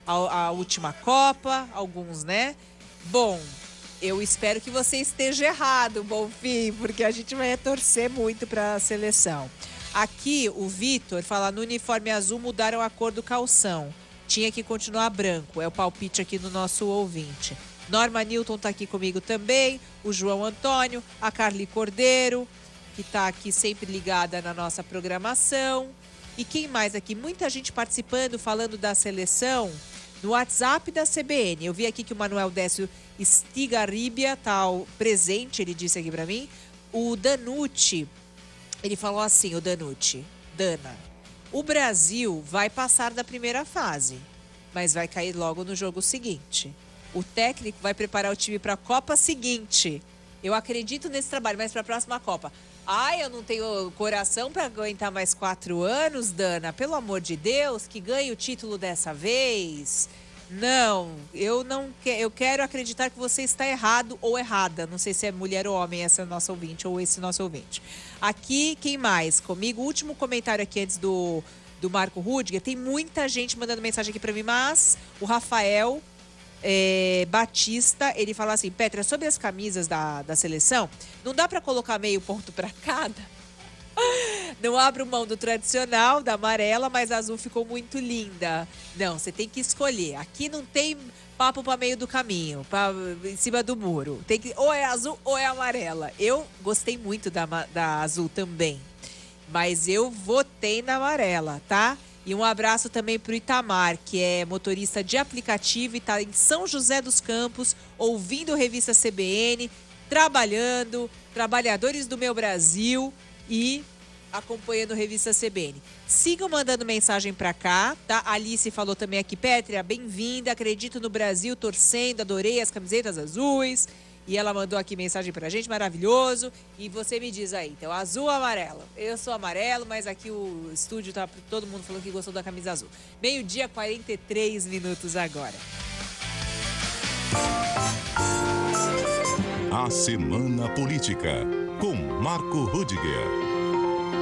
a última Copa, alguns, né? Bom, eu espero que você esteja errado, Bonfim, porque a gente vai torcer muito para a seleção. Aqui, o Vitor fala, no uniforme azul mudaram a cor do calção. Tinha que continuar branco, é o palpite aqui do nosso ouvinte. Norma Newton tá aqui comigo também, o João Antônio, a Carly Cordeiro, que tá aqui sempre ligada na nossa programação. E quem mais aqui? Muita gente participando, falando da seleção no WhatsApp da CBN. Eu vi aqui que o Manuel Décio Stigarribia tá presente, ele disse aqui pra mim. O Danucci, ele falou assim, o Danucci, Dana, o Brasil vai passar da primeira fase, mas vai cair logo no jogo seguinte. O técnico vai preparar o time para a Copa seguinte. Eu acredito nesse trabalho, mas para a próxima Copa. Ai, eu não tenho coração para aguentar mais 4 anos, Dana. Pelo amor de Deus, que ganhe o título dessa vez. Não, eu quero acreditar que você está errado ou errada. Não sei se é mulher ou homem essa nossa ouvinte ou esse nosso ouvinte. Aqui, quem mais? Comigo, o último comentário aqui antes do Marco Rudiger. Tem muita gente mandando mensagem aqui para mim, mas o Rafael Batista, ele fala assim, Petra, sobre as camisas da seleção, não dá para colocar meio ponto para cada? Não abro mão do tradicional, da amarela, mas a azul ficou muito linda. Não, você tem que escolher. Aqui não tem papo para meio do caminho, em cima do muro. Tem que, ou é azul ou é amarela. Eu gostei muito da azul também, mas eu votei na amarela, tá? E um abraço também para o Itamar, que é motorista de aplicativo e está em São José dos Campos, ouvindo Revista CBN, trabalhando, Trabalhadores do Meu Brasil e acompanhando Revista CBN. Sigam mandando mensagem para cá, tá? A Alice falou também aqui, Pétria, bem-vinda, acredito no Brasil, torcendo, adorei as camisetas azuis. E ela mandou aqui mensagem pra gente, maravilhoso. E você me diz aí, então, azul ou amarelo? Eu sou amarelo, mas aqui o estúdio tá todo mundo falando que gostou da camisa azul. 12h, 43 minutos agora. A Semana Política, com Marco Rudiger.